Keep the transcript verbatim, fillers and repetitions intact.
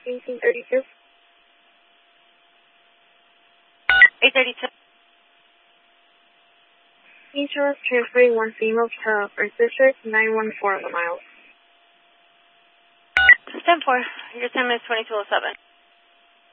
eighteen thirty-two. eight thirty-two. Insurance transferring one female to First District, nine one four miles. ten four. Your time is twenty-two oh seven.